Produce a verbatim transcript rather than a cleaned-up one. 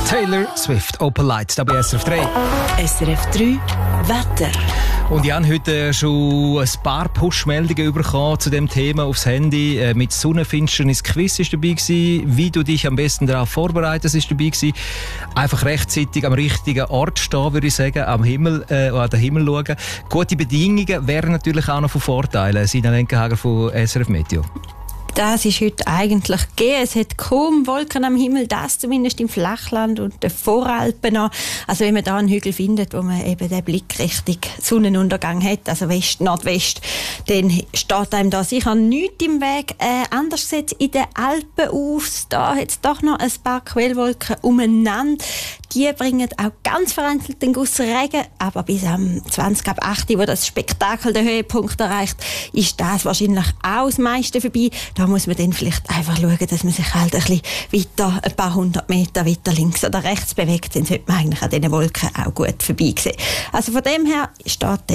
Taylor Swift, Opal Light, da bei S R F drei. S R F drei Wetter. Und ich habe heute schon ein paar Push-Meldungen bekommen zu dem Thema aufs Handy. Äh, mit Sonnenfinsternis-Quiz ist dabei gewesen. Wie du dich am besten darauf vorbereitest, ist dabei gewesen. Einfach rechtzeitig am richtigen Ort stehen, würde ich sagen, am Himmel, äh, an den Himmel schauen. Gute Bedingungen wären natürlich auch noch von Vorteil. Sina Lenkenhager von S R F Meteo. Das ist heute eigentlich gegeben. Es hat kaum Wolken am Himmel, das zumindest im Flachland und den Voralpen an. Also wenn man da einen Hügel findet, wo man eben den Blick Richtung Sonnenuntergang hat, also West, Nordwest, dann steht einem da sicher nichts im Weg. Äh, anders sieht es in den Alpen aus. Da hat es doch noch ein paar Quellwolken umeinander. Die bringen auch ganz vereinzelt den Guss Regen, aber bis am zwanzig ab acht, wo das Spektakel den Höhepunkt erreicht, ist das wahrscheinlich auch das meiste vorbei. Da muss man dann vielleicht einfach schauen, dass man sich halt ein bisschen weiter, ein paar hundert Meter weiter links oder rechts bewegt, dann sollte man eigentlich an diesen Wolken auch gut vorbei sehen. Also von dem her steht